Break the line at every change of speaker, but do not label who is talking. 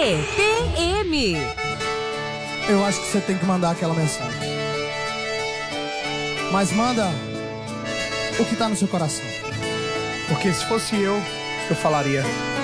CPM.
Eu acho que você tem que mandar aquela mensagem. Mas manda o que tá no seu coração.
Porque se fosse eu falaria: